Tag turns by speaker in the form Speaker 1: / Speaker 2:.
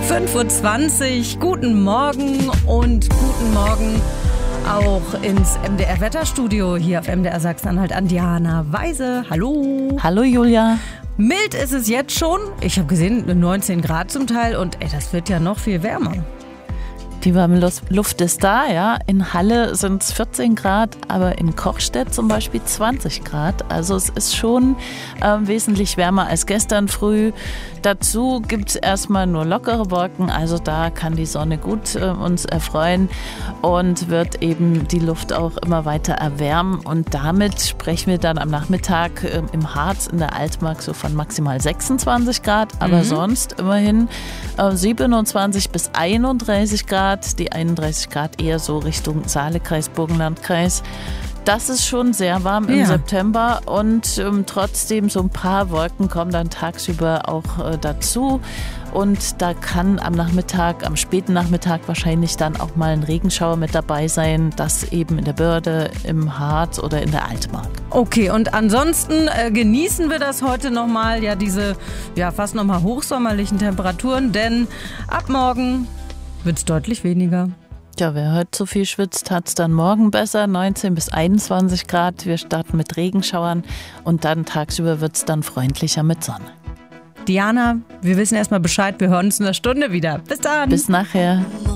Speaker 1: 5:20 Uhr, guten Morgen und guten Morgen auch ins MDR-Wetterstudio hier auf MDR Sachsen-Anhalt an Diana Weise. Hallo.
Speaker 2: Hallo Julia.
Speaker 1: Mild ist es jetzt schon. Ich habe gesehen, 19 Grad zum Teil und das wird ja noch viel wärmer.
Speaker 2: Die warme Luft ist da, ja. In Halle sind es 14 Grad, aber in Kochstedt zum Beispiel 20 Grad. Also es ist schon wesentlich wärmer als gestern früh. Dazu gibt es erstmal nur lockere Wolken, also da kann die Sonne gut uns erfreuen und wird eben die Luft auch immer weiter erwärmen. Und damit sprechen wir dann am Nachmittag im Harz in der Altmark so von maximal 26 Grad, aber sonst immerhin 27 bis 31 Grad. Die 31 Grad eher so Richtung Saalekreis, Burgenlandkreis. Das ist schon sehr warm im September und trotzdem so ein paar Wolken kommen dann tagsüber auch dazu. Und da kann am späten Nachmittag wahrscheinlich dann auch mal ein Regenschauer mit dabei sein, das eben in der Börde, im Harz oder in der Altmark.
Speaker 1: Okay, und ansonsten genießen wir das heute nochmal, diese fast nochmal hochsommerlichen Temperaturen, denn ab morgen wird es deutlich weniger.
Speaker 2: Ja, wer heute zu viel schwitzt, hat es dann morgen besser, 19 bis 21 Grad. Wir starten mit Regenschauern und dann tagsüber wird es dann freundlicher mit Sonne.
Speaker 1: Diana, wir wissen erstmal Bescheid, wir hören uns in einer Stunde wieder. Bis dann.
Speaker 2: Bis nachher.